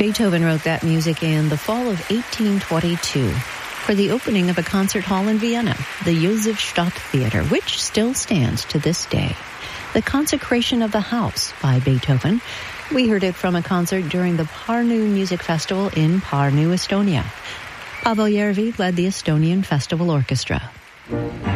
Beethoven wrote that music in the fall of 1822 for the opening of a concert hall in Vienna, the Josefstadt Theater, which still stands to this day. The Consecration of the House by Beethoven. We heard it from a concert during the Pärnu Music Festival in Pärnu, Estonia. Paavo Järvi led the Estonian Festival Orchestra.